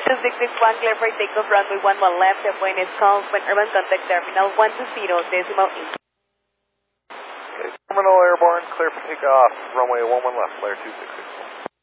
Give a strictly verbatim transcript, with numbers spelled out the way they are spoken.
two six six one, clear for takeoff, runway one one left, appointment call, when urban contact terminal one two zero, decimal eight. Okay, terminal airborne, clear for takeoff, runway one one left, flare two six six one.